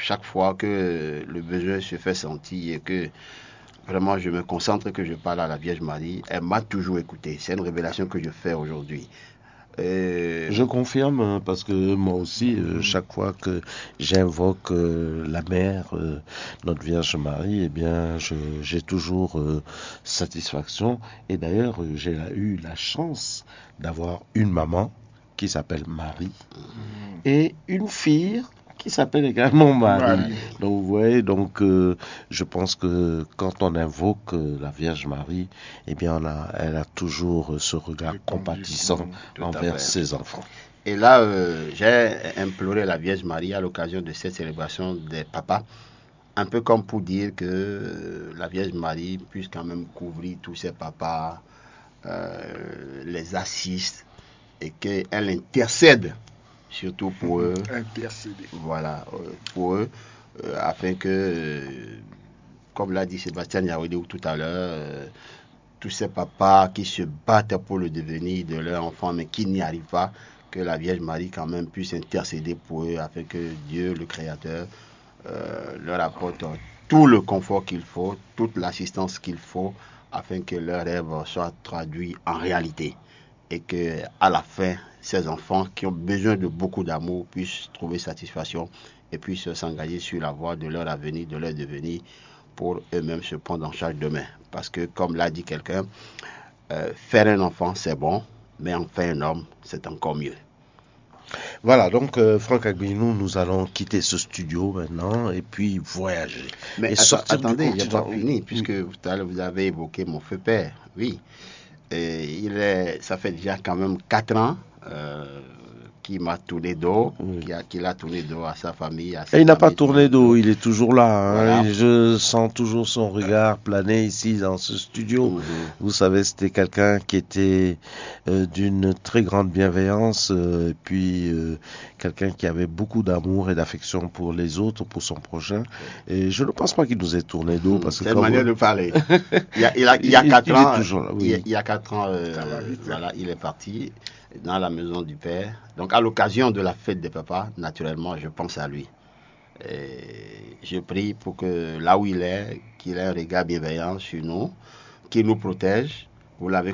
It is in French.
chaque fois que le besoin se fait sentir et que vraiment je me concentre, que je parle à la Vierge Marie, elle m'a toujours écouté. C'est une révélation que je fais aujourd'hui. Je confirme parce que moi aussi, chaque fois que j'invoque la mère, notre Vierge Marie, eh bien, j'ai toujours satisfaction. Et d'ailleurs, j'ai eu la chance d'avoir une maman qui s'appelle Marie et une fille qui s'appelle également Marie. Donc, vous voyez, je pense que quand on invoque la Vierge Marie, eh bien, elle a toujours ce regard compatissant envers ses enfants. Et là, j'ai imploré la Vierge Marie à l'occasion de cette célébration des papas, un peu comme pour dire que la Vierge Marie puisse quand même couvrir tous ces papas, les assiste et qu'elle intercède surtout pour eux. Intercéder. Voilà, pour eux, afin que, comme l'a dit Sébastien Yaoudé tout à l'heure, tous ces papas qui se battent pour le devenir de leur enfant mais qui n'y arrivent pas, que la Vierge Marie quand même puisse intercéder pour eux afin que Dieu, le Créateur, leur apporte tout le confort qu'il faut, toute l'assistance qu'il faut afin que leurs rêves soient traduits en réalité et que à la fin, ces enfants qui ont besoin de beaucoup d'amour puissent trouver satisfaction et puissent s'engager sur la voie de leur avenir, de leur devenir pour eux-mêmes se prendre en charge demain. Parce que, comme l'a dit quelqu'un, faire un enfant, c'est bon, mais en faire un homme, c'est encore mieux. Voilà, donc Franck Agbinou, nous allons quitter ce studio maintenant et puis voyager. Mais et attendez, il n'est pas fini, puisque tout à l'heure vous avez évoqué mon feu père. Oui, et ça fait déjà quand même 4 ans qu'il m'a tourné dos, qu'il a tourné dos à sa famille. Et il n'a pas tourné dos, il est toujours là. Voilà. Je sens toujours son regard planer ici dans ce studio. Vous savez, c'était quelqu'un qui était d'une très grande bienveillance, et puis quelqu'un qui avait beaucoup d'amour et d'affection pour les autres, pour son prochain. Et je ne pense pas qu'il nous ait tourné dos. Parce que c'est une manière de parler. Il y a 4 ans, il y a 4 ans, voilà, il est parti dans la maison du père. Donc à l'occasion de la fête des papas, naturellement, je pense à lui. Et je prie pour que là où il est, qu'il ait un regard bienveillant sur nous, qu'il nous protège. Vous l'avez